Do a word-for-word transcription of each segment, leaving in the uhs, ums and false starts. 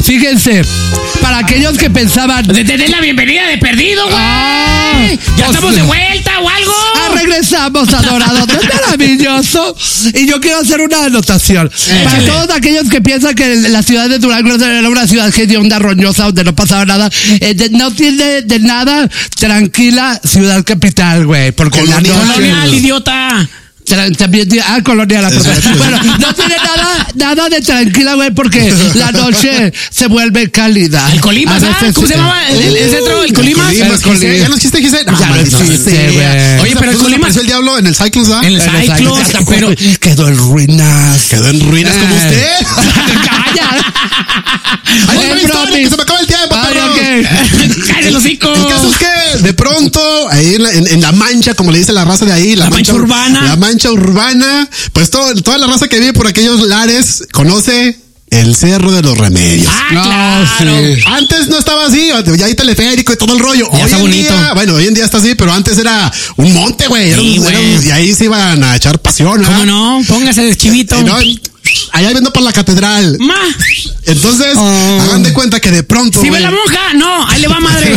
Fíjense, para aquellos que pensaban... De tener la bienvenida de perdido, güey. Ah, ya estamos de vuelta o algo. Ah, regresamos, adorados. Es maravilloso. Y yo quiero hacer una anotación. Échale. Para todos aquellos que piensan que la ciudad de Durango era una ciudad hedionda, roñosa, donde no pasaba nada, eh, de, no tiene de nada tranquila ciudad capital, güey. Porque colonial, la noche, colonial, idiota. También, ah, colonial, la bueno, no tiene nada, nada de tranquila, güey, porque la noche se vuelve cálida. El Colimas, ¿ah? ¿Cómo se llamaba el, el, el centro? El Colimas. El Colimas. ¿Ya no existe, Giselle? Ya no existe, güey. Oye, pero el Colimas. el diablo en el Cyclos, ¿ah? En el Cyclos, pero quedó en ruinas. Quedó en ruinas como usted. ¡Calla! ¡Ay, no, historia, que se me acaba el tiempo, perro! ¡Cállate los hocicos! El caso es que, de pronto, ahí en la, en, en la mancha, como le dice la raza de ahí, la, la mancha, mancha urbana. La mancha urbana, pues todo, toda la raza que vive por aquellos lares conoce el Cerro de los Remedios. Ah, no, claro. Sí. Antes no estaba así, ya hay teleférico y todo el rollo. Ya hoy está en bonito. Día, bueno, hoy en día está así, pero antes era un monte, güey. Sí, y ahí se iban a echar pasión, ¿no? ¿Cómo no? Póngase de chivito. No, allá viendo para la catedral. Ma. Entonces, oh. hagan de cuenta que de pronto. ¿Si ve la monja? No, ahí le va madre.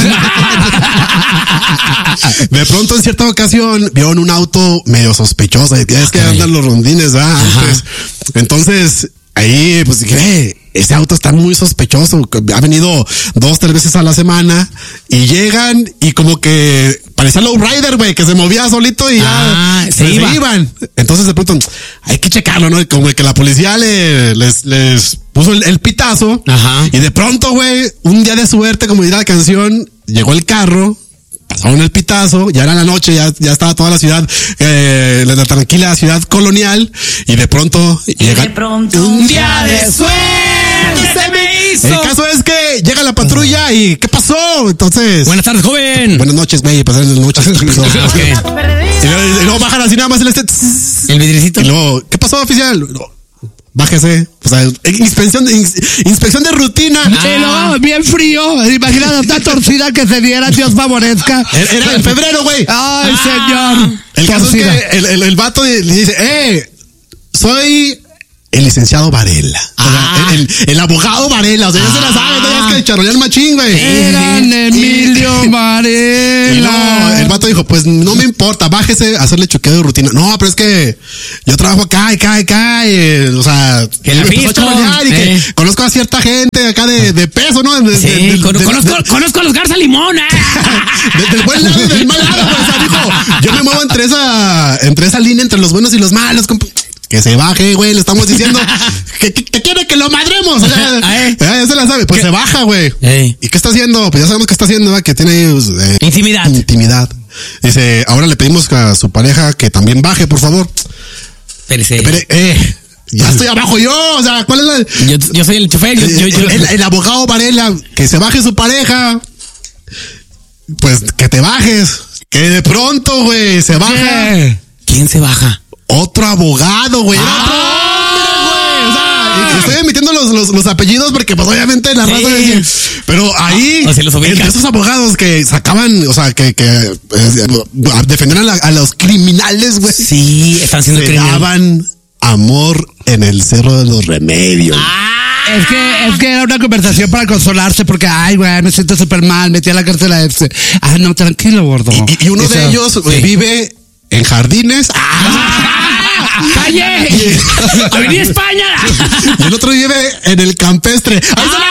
De pronto, en cierta ocasión, vio en un auto medio sospechoso. Es que okay. andan los rondines, ¿verdad? Antes. Entonces, ahí, pues dije, ese auto está muy sospechoso. Ha venido dos, tres veces a la semana y llegan y como que parecía lowrider, güey, que se movía solito y ah, ya se, pues, iba. se iban. Entonces, de pronto, hay que checarlo, ¿no? Como que la policía le, les, les puso el, el pitazo. Ajá. Y de pronto, güey, un día de suerte, como dirá la canción, llegó el carro. Pasaron el pitazo, ya era la noche, ya, ya estaba toda la ciudad, eh, la tranquila ciudad colonial, y de pronto y llega de pronto un día de suerte se me hizo. El caso es que llega la patrulla y ¿qué pasó? Entonces. Buenas tardes, joven. Buenas noches, güey, pasaron las noches. Okay. Y, luego, y luego bajan así nada más el este. El vidricito. Y luego, ¿qué pasó, oficial? Bájese, o sea, inspección de, inspección de rutina. Ah. No, bien frío. Imagínate una torcida que se diera, Dios favorezca. Era en febrero, güey. Ay, ah. señor. El caso torcida. Es que el, el, el vato le dice, eh, soy el licenciado Varela. Ah. O sea, el, el, el abogado Varela. O sea, ya ah. se la sabe, no es que charolear machín, güey. Eran Emilio Varela. Y no, el vato dijo, pues no me importa, bájese a hacerle chequeo de rutina. No, pero es que yo trabajo acá y acá y acá. Y, o sea, que la fiesta, y que eh. conozco a cierta gente acá de, de peso, ¿no? De, sí, de, de, con, de, conozco, de, conozco a los Garza Limón, ¿eh? de, del buen lado y del mal lado. O sea, dijo, yo me muevo entre esa, entre esa línea entre los buenos y los malos, comp- que se baje, güey, le estamos diciendo que, que, que quiere que lo madremos. O sea, eh, ya se la sabe, pues ¿qué? Se baja, güey. Ey. ¿Y qué está haciendo? Pues ya sabemos qué está haciendo, ¿verdad? Que tiene eh, intimidad. Intimidad. Dice, ahora le pedimos a su pareja que también baje, por favor. Espérese. Espere, eh, ya estoy abajo yo, o sea, ¿cuál es la...? Yo, yo soy el chofer. Yo, yo, yo. El, el, el abogado Varela, que se baje su pareja. Pues que te bajes. Que de pronto, güey, se baja. ¿Qué? ¿Quién se baja? Otro abogado, güey. ¡Ah! O sea, estoy emitiendo los, los, los apellidos porque, pues, obviamente la sí. raza de... Pero ahí, ah, los entre esos abogados que sacaban, o sea, que, que eh, defendían a, a los criminales, güey. Sí, están siendo criminales. Daban amor en el Cerro de los Remedios. ¡Ah! Es que, es que era una conversación para consolarse porque, ay, güey, me siento súper mal, metí a la cárcel a este. Ah, no, tranquilo, gordo. Y, y uno Eso, de ellos sí. vive en Jardines. ¡Ah! ¡Calle! ¡Avenida España! Y el otro vive en el Campestre. ¡Ahí está!